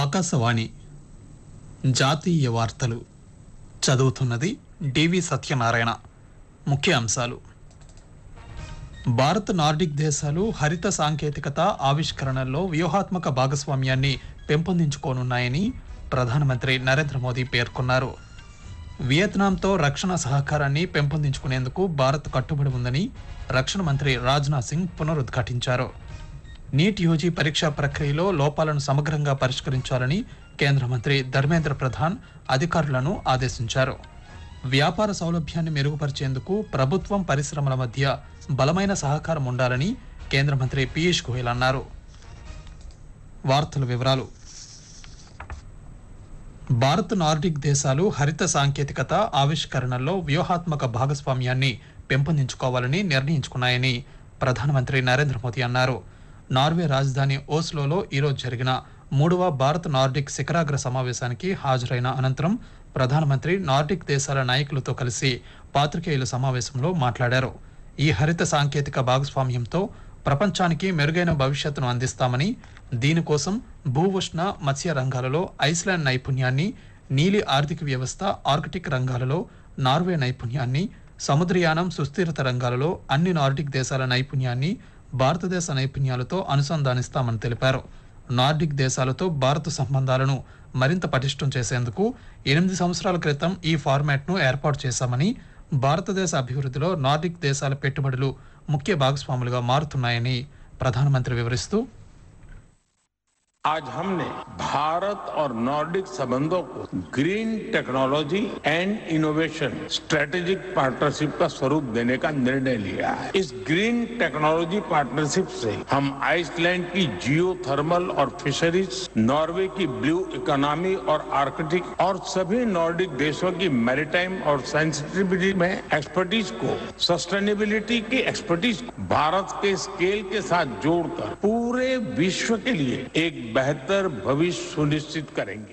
ఆకాశవాణి జాతీయ వార్తలు చదువుతున్నది డివి సత్యనారాయణ. ముఖ్య అంశాలు: భారత్ నార్డిక్ దేశాలు హరిత సాంకేతికత ఆవిష్కరణల్లో వ్యూహాత్మక భాగస్వామ్యాన్ని పెంపొందించుకోనున్నాయని ప్రధానమంత్రి నరేంద్ర మోదీ పేర్కొన్నారు. వియత్నాంతో రక్షణ సహకారాన్ని పెంపొందించుకునేందుకు భారత్ కట్టుబడి ఉందని రక్షణ మంత్రి రాజ్నాథ్ సింగ్ పునరుద్ఘాటించారు. నీట్ యూజీ పరీక్షా ప్రక్రియలో లోపాలను సమగ్రంగా పరిష్కరించాలని కేంద్ర మంత్రి ధర్మేంద్ర ప్రధాన్ అధికారులను ఆదేశించారు. వ్యాపార సౌలభ్యాన్ని మెరుగుపరిచేందుకు ప్రభుత్వం పరిశ్రమల మధ్య బలమైన సహకారం ఉండాలని కేంద్ర మంత్రి పీయూష్ గోయల్ అన్నారు. వార్తల వివరాలు: భారత్ నార్డిక్ దేశాలు హరిత సాంకేతికత ఆవిష్కరణల్లో వ్యూహాత్మక భాగస్వామ్యాన్ని పెంపొందించుకోవాలని నిర్ణయించుకున్నాయని ప్రధానమంత్రి నరేంద్ర మోదీ అన్నారు. నార్వే రాజధాని ఓస్లోలో ఈరోజు జరిగిన 3వ భారత్ నార్డిక్ శిఖరాగ్ర సమావేశానికి హాజరైన అనంతరం ప్రధానమంత్రి నార్డిక్ దేశాల నాయకులతో కలిసి పాత్రికేయుల సమావేశంలో మాట్లాడారు. ఈ హరిత సాంకేతిక భాగస్వామ్యంతో ప్రపంచానికి మెరుగైన భవిష్యత్తును అందిస్తామని, దీనికోసం భూ ఉష్ణ మత్స్య రంగాలలో ఐస్లాండ్ నైపుణ్యాన్ని, నీలి ఆర్థిక వ్యవస్థ ఆర్కిటిక్ రంగాలలో నార్వే నైపుణ్యాన్ని, సముద్రయానం సుస్థిరత రంగాలలో అన్ని నార్డిక్ దేశాల నైపుణ్యాన్ని భారతదేశ నైపుణ్యాలతో అనుసంధానిస్తామని తెలిపారు. నార్డిక్ దేశాలతో భారత సంబంధాలను మరింత పటిష్టం చేసేందుకు 8 సంవత్సరాల క్రితం ఈ ఫార్మాట్ను ఏర్పాటు చేశామని, భారతదేశ అభివృద్ధిలో నార్డిక్ దేశాల పెట్టుబడులు ముఖ్య భాగస్వాములుగా మారుతున్నాయని ప్రధానమంత్రి వివరిస్తూ, आज हमने भारत और नॉर्डिक संबंधों को green technology and innovation strategic partnership का स्वरूप देने का निर्णय लिया है. इस ग्रीन टेक्नोलॉजी पार्टनरशिप से हम आइसलैंड की जियो थर्मल और फिशरीज, नॉर्वे की ब्लू इकोनॉमी और आर्कटिक और सभी नॉर्डिक देशों की मैरीटाइम और सेंसिटिविटी में एक्सपर्टीज को, सस्टेनेबिलिटी की एक्सपर्टीज को भारत के स्केल के साथ जोड़कर पूरे विश्व के लिए एक बेहतर भविष्य सुनिश्चित करेंगे.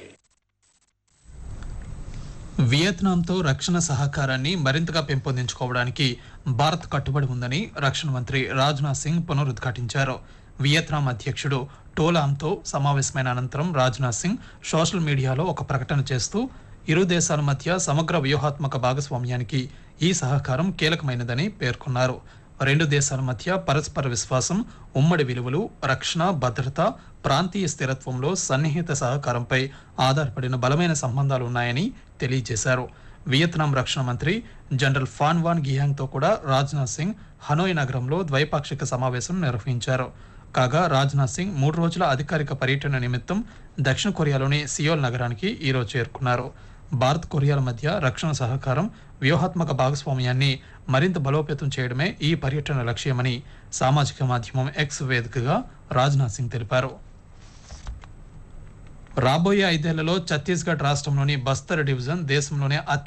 వియత్నాంతో రక్షణ సహకారాన్ని మరింతగా పెంపొందించుకోవడానికి భారత్ కట్టుబడి ఉందని రక్షణ మంత్రి రాజ్నాథ్ సింగ్ పునరుద్ఘాటించారు. వియత్నాం అధ్యక్షుడు టోలాంతో సమావేశమైన అనంతరం రాజ్నాథ్ సింగ్ సోషల్ మీడియాలో ఒక ప్రకటన చేస్తూ, ఇరు దేశాల మధ్య సమగ్ర వ్యూహాత్మక భాగస్వామ్యానికి ఈ సహకారం కీలకమైనదని పేర్కొన్నారు. రెండు దేశాల మధ్య పరస్పర విశ్వాసం, ఉమ్మడి విలువలు, రక్షణ, భద్రత, ప్రాంతీయ స్థిరత్వంలో సన్నిహిత సహకారంపై ఆధారపడిన బలమైన సంబంధాలు ఉన్నాయని తెలియజేశారు. వియత్నాం రక్షణ మంత్రి జనరల్ ఫాన్ వాన్ గియాంగ్తో కూడా రాజ్నాథ్ సింగ్ హనోయ్ నగరంలో ద్వైపాక్షిక సమావేశం నిర్వహించారు. కాగా రాజ్నాథ్ సింగ్ 3 రోజుల అధికారిక పర్యటన నిమిత్తం దక్షిణ కొరియాలోని సియోల్ నగరానికి ఈరోజు చేరుకున్నారు. భారత్ కొరియాల మధ్య రక్షణ సహకారం, వ్యూహాత్మక భాగస్వామ్యాన్ని మరింత బలోపేతం చేయడమే ఈ పర్యటన లక్ష్యమని సామాజిక మాధ్యమం ఎక్స్ వేదికగా రాజ్నాథ్ సింగ్ తెలిపారు. రాబోయే 5 ఏళ్లలో ఛత్తీస్గఢ్ రాష్ట్రంలోని బస్తర్ డివిజన్ దేశంలోనే